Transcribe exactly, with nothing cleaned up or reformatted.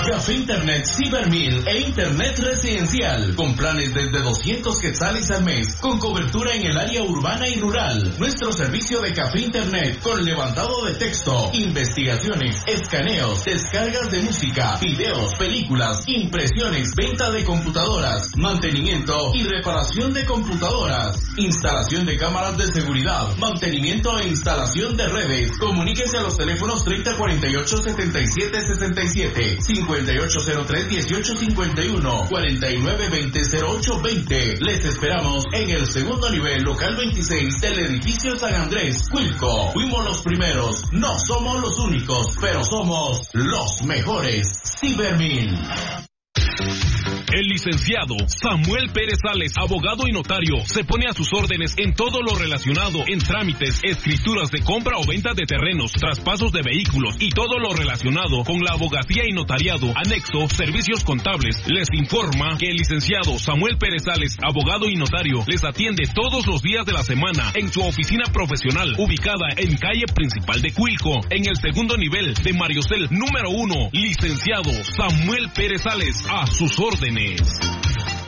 Café Internet Cibermil e Internet Residencial, con planes desde doscientos quetzales al mes, con cobertura en el área urbana y rural. Nuestro servicio de Café Internet, con levantado de texto, investigaciones, escaneos, descargas de música, videos, películas, impresiones, venta de computadoras, mantenimiento y reparación de computadoras, instalación de cámaras de seguridad, mantenimiento e instalación de redes. Comuníquese a los teléfonos treinta cuarenta y ocho setenta y siete setenta y siete, cincuenta y ocho cero tres dieciocho cincuenta y uno, cuarenta y nueve veinte cero ocho veinte. Les esperamos en el segundo nivel, local veintiséis del edificio San Andrés, Cuilco. Fuimos los primeros, no somos los únicos, pero somos los mejores. Cibermil. El licenciado Samuel Pérez Sales, abogado y notario, se pone a sus órdenes en todo lo relacionado en trámites, escrituras de compra o venta de terrenos, traspasos de vehículos y todo lo relacionado con la abogacía y notariado, anexo, servicios contables. Les informa que el licenciado Samuel Pérez Sales, abogado y notario, les atiende todos los días de la semana en su oficina profesional, ubicada en calle principal de Cuilco, en el segundo nivel de Mariocel número uno. Licenciado Samuel Pérez Sales, a sus órdenes.